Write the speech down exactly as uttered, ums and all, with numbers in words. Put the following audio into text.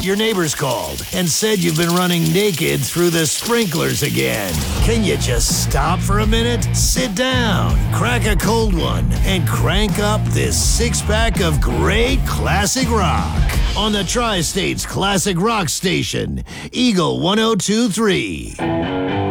Your neighbors called and said you've been running naked through the sprinklers again. Can you just stop for a minute? Sit down, crack a cold one, and crank up this six-pack of great classic rock on the Tri-State's Classic Rock Station, Eagle one oh two point three.